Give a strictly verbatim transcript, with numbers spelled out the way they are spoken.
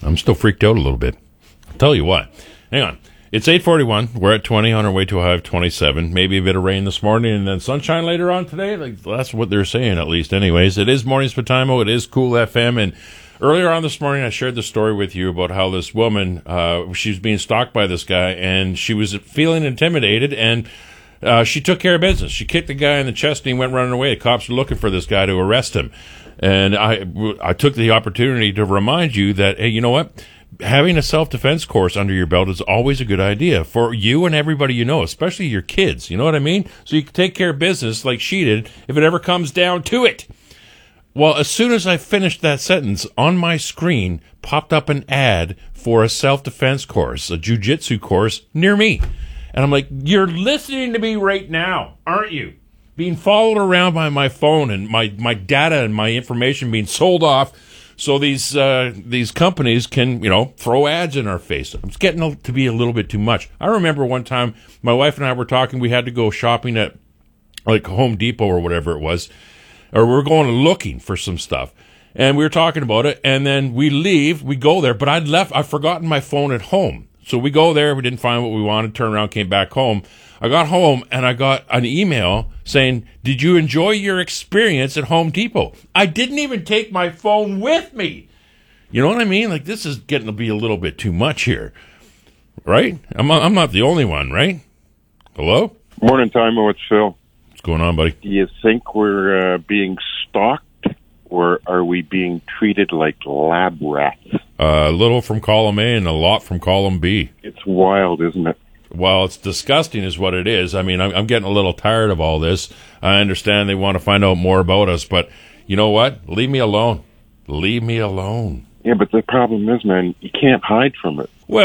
I'm still freaked out a little bit. I'll tell you what. Hang on. It's eight forty-one. We're at twenty on our way to a high of twenty-seven. Maybe a bit of rain this morning and then sunshine later on today. Like, that's what they're saying, at least. Anyways, it is Mornings with Timo. It is Cool F M. And earlier on this morning, I shared the story with you about how this woman, uh, she was being stalked by this guy, and she was feeling intimidated, and uh, she took care of business. She kicked the guy in the chest, and he went running away. The cops were looking for this guy to arrest him. And I, I took the opportunity to remind you that, hey, you know what? Having a self-defense course under your belt is always a good idea for you and everybody you know, especially your kids. You know what I mean? So you can take care of business like she did if it ever comes down to it. Well, as soon as I finished that sentence, on my screen popped up an ad for a self-defense course, a jiu-jitsu course near me. And I'm like, you're listening to me right now, aren't you? Being followed around by my phone and my, my data and my information being sold off so these uh, these companies can, you know, throw ads in our face. It's getting to be a little bit too much. I remember one time my wife and I were talking. We had to go shopping at like Home Depot or whatever it was, or we were going looking for some stuff. And we were talking about it, and then we leave, we go there, but I'd left, I'd forgotten my phone at home. So we go there, we didn't find what we wanted, turned around, came back home. I got home, and I got an email saying, did you enjoy your experience at Home Depot? I didn't even take my phone with me. You know what I mean? Like, this is getting to be a little bit too much here, right? I'm, I'm not the only one, right? Hello? Morning, Timo. It's Phil. What's going on, buddy? Do you think we're uh, being stalked, or are we being treated like lab rats? Uh, a little from column A and a lot from column B. It's wild, isn't it? Well, it's disgusting is what it is. I mean, I'm, I'm getting a little tired of all this. I understand they want to find out more about us, but you know what? Leave me alone. Leave me alone. Yeah, but the problem is, man, you can't hide from it.